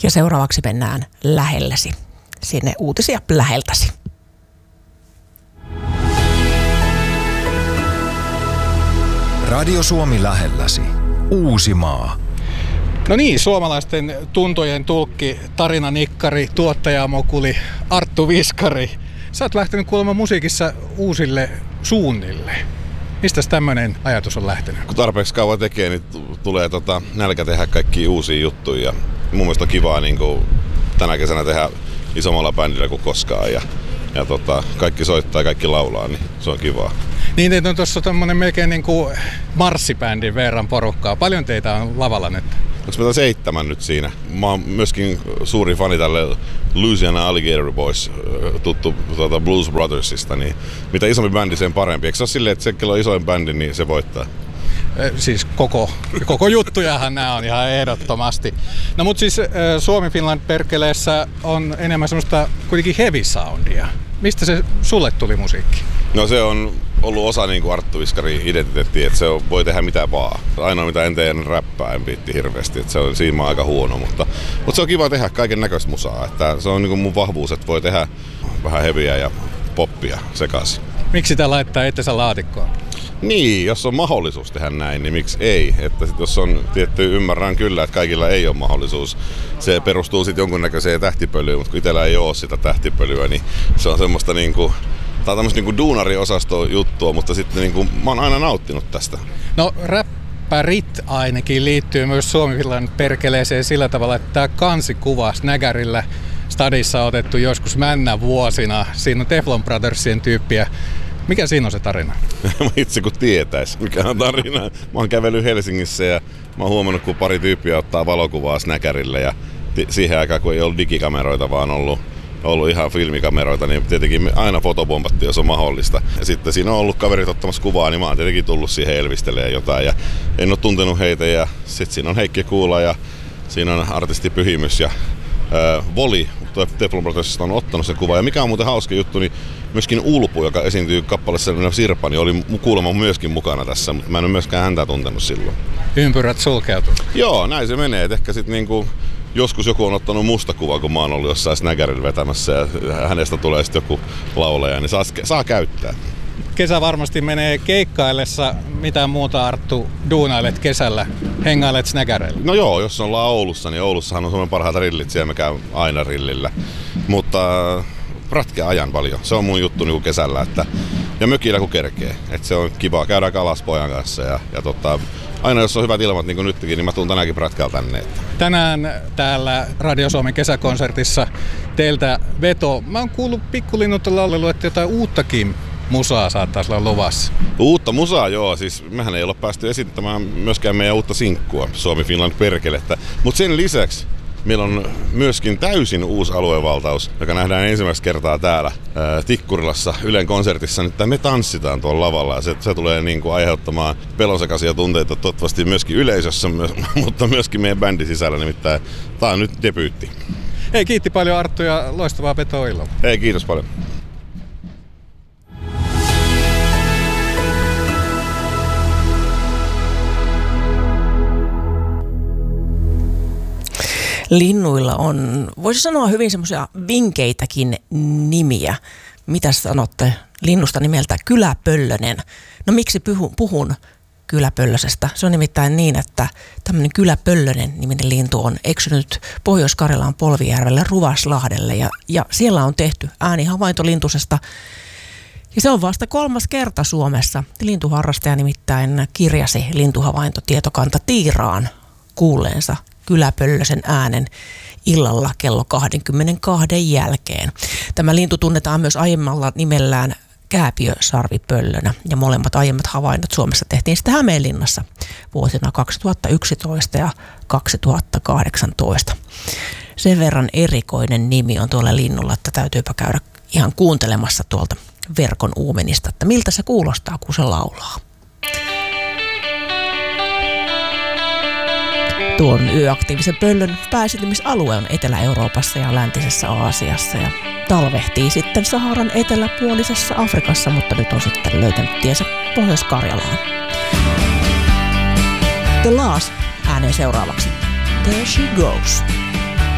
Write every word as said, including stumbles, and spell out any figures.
Ja seuraavaksi mennään lähellesi, sinne uutisia läheltäsi. Radio Suomi lähelläsi. Uusimaa. No niin, suomalaisten tuntojen tulkki, tarinanikkari, tuottajamokuli, Arttu Viskari. Sä oot lähtenyt kuulemma musiikissa uusille suunnille. Mistäs tämmönen ajatus on lähtenyt? Kun tarpeeksi kauan tekee, niin t- tulee tota nälkä tehdä kaikkia uusia juttuja. Ja mun mielestä on kivaa niin kuin tänä kesänä tehdä isommalla bändillä kuin koskaan. Ja, ja tota, kaikki soittaa ja kaikki laulaa, niin se on kivaa. Niin, teitä on tuossa tommonen melkein niin kuin marssibändin verran porukkaa. Paljon teitä on lavalla nyt? Onko meitä seitsemän nyt siinä? Mä oon myöskin suuri fani tälle Louisiana Alligator Boys, tuttu tuota Blues Brothersista, niin mitä isompi bändi, sen parempi. Eikö se ole silleen, että se, kello on isoin bändi, niin se voittaa? Siis koko, koko juttujahan nämä on ihan ehdottomasti. No mut siis Suomi Finland perkeleessä on enemmän semmoista kuitenkin heavy soundia. Mistä se sulle tuli musiikki? No se on ollut osa niin kuin Arttu Viskarin identiteettiä, että se voi tehdä mitä vaan. Ainoa mitä en tee ennen räppää, en piitti hirveästi, että se on siinä mä aika huono, mutta, mutta se on kiva tehdä kaiken näköistä musaa. Että se on niin kuin mun vahvuus, että voi tehdä vähän heavyä ja poppia sekaisin. Miksi sitä laittaa itsensä laatikkoon? Niin, jos on mahdollisuus tehdä näin, niin miksi ei? Että sit jos on tietty, ymmärrän kyllä, että kaikilla ei ole mahdollisuus. Se perustuu sitten jonkunnäköiseen tähtipölyyn, mutta kun itsellä ei ole sitä tähtipölyä, niin se on semmoista niinku, tää on tämmöistä niinku duunariosasto juttua, mutta sitten niinku, mä oon aina nauttinut tästä. No räppärit ainakin liittyy myös Suomi Finland perkeleeseen sillä tavalla, että tää kansikuva Snägärillä stadissa on otettu joskus männä vuosina. Siinä on Teflon Brothersien tyyppiä. Mikä siinä on se tarina? Itse kun tietäis, mikä on tarina. Mä oon kävellyt Helsingissä ja mä oon huomannut, kun pari tyyppiä ottaa valokuvaa Snägärille ja t- siihen aikaan, kun ei ollut digikameroita, vaan ollut, ollut ihan filmikameroita, niin tietenkin aina fotobombattiin, jos on mahdollista. Ja sitten siinä on ollut kaverit ottamassa kuvaa, niin mä oon tietenkin tullut siihen elvistelemään jotain ja en oo tuntenut heitä. Ja sitten siinä on Heikki Kuula ja siinä on artisti Pyhimys ja äh, Voli. Teflon Brothersista on ottanut sen kuvan. Ja mikä on muuten hauska juttu, niin myöskin Ulpu, joka esiintyy kappaleessa Sirpa, niin oli kuulemma myöskin mukana tässä, mutta mä en ole myöskään häntä tuntenut silloin. Ympyrät sulkeutuu. Joo, näin se menee. Et ehkä sit niinku, joskus joku on ottanut musta kuva, kun mä oon ollut jossain Snägärillä vetämässä ja hänestä tulee sitten joku laulaja, niin saa, saa käyttää. Kesä varmasti menee keikkaillessa. Mitä muuta, Arttu, duunailet kesällä? Hengailet Snägärillä? No joo, jos ollaan Oulussa, niin Oulussahan on Suomen parhaat rillit, siellä mä käyn aina rillillä. Mutta pratkea ajan paljon. Se on mun juttu niin kesällä. Että, ja mökillä kun kerkee. Että se on kiva. Käydään kalas pojan kanssa. Ja, ja tota, aina jos on hyvät ilmat, niin kuin nytkin, niin mä tuun tänäänkin pratkealla tänne. Että. Tänään täällä Radio Suomen kesäkonsertissa teiltä veto. Mä oon kuullut Pikkulinnut laulelu, että jotain uuttakin musaa saattaisi olla luvassa. Uutta musaa, joo. Siis mehän ei olla päästy esittämään myöskään meidän uutta sinkkua, Suomi Finland perkelettä. Mutta sen lisäksi meillä on myöskin täysin uusi aluevaltaus, joka nähdään ensimmäistä kertaa täällä ää, Tikkurilassa Ylen konsertissa. Nyt me tanssitaan tuolla lavalla ja se, se tulee niin kuin aiheuttamaan pelonsekaisia tunteita toivottavasti myöskin yleisössä, mutta myöskin meidän bändin sisällä. Nimittäin tää on nyt debyytti. Hei, kiitti paljon Arttu ja loistavaa vetoilua. Hei, kiitos paljon. Linnuilla on, voisi sanoa, hyvin semmoisia vinkeitäkin nimiä. Mitä sanotte linnusta nimeltä Kyläpöllönen? No miksi puhun, puhun Kyläpöllösestä? Se on nimittäin niin, että tämmöinen Kyläpöllönen niminen lintu on eksynyt Pohjois-Karjalan Polvijärvelle Ruvaslahdelle ja, ja siellä on tehty äänihavainto lintusesta. Ja se on vasta kolmas kerta Suomessa. Lintuharrastaja nimittäin kirjasi lintuhavaintotietokanta Tiiraan kuulleensa Kyläpöllösen äänen illalla kello kaksikymmentäkaksi jälkeen. Tämä lintu tunnetaan myös aiemmalla nimellään kääpiösarvipöllönä ja molemmat aiemmat havainnot Suomessa tehtiin sitten Hämeenlinnassa vuosina kaksituhattayksitoista ja kaksituhattakahdeksantoista. Sen verran erikoinen nimi on tuolla linnulla, että täytyypä käydä ihan kuuntelemassa tuolta verkon uumenista, että miltä se kuulostaa, kun se laulaa. Tuon yöaktiivisen pöllön pääsitemisalue on Etelä-Euroopassa ja läntisessä Aasiassa ja talvehtii sitten Saharan eteläpuolisessa Afrikassa, mutta nyt on sitten löytänyt tiensä Pohjois-Karjalaan. The Laas ääneen seuraavaksi. There she goes.